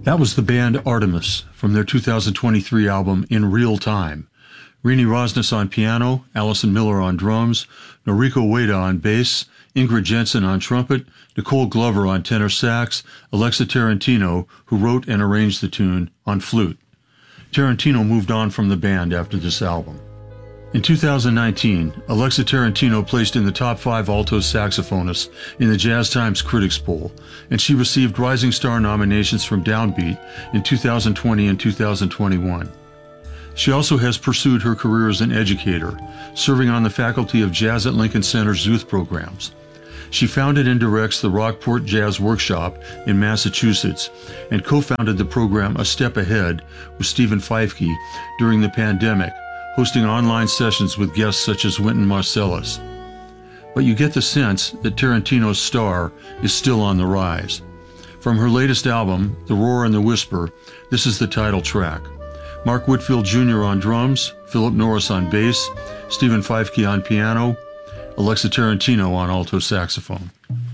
That was the band Artemis from their 2023 album In Real Time. Rini Rosnes on piano, Allison Miller on drums, Noriko Ueda on bass, Ingrid Jensen on trumpet, Nicole Glover on tenor sax, Alexa Tarantino, who wrote and arranged the tune, on flute. Tarantino moved on from the band after this album. In 2019, Alexa Tarantino placed in the top 5 alto saxophonists in the Jazz Times Critics Poll, and she received Rising Star nominations from Downbeat in 2020 and 2021. She also has pursued her career as an educator, serving on the faculty of Jazz at Lincoln Center's youth programs. She founded and directs the Rockport Jazz Workshop in Massachusetts and co-founded the program A Step Ahead with Stephen Feifke during the pandemic, hosting online sessions with guests such as Wynton Marsalis. But you get the sense that Tarantino's star is still on the rise. From her latest album, The Roar and the Whisper, this is the title track. Mark Whitfield Jr. on drums, Philip Norris on bass, Stephen Feifke on piano, Alexa Tarantino on alto saxophone.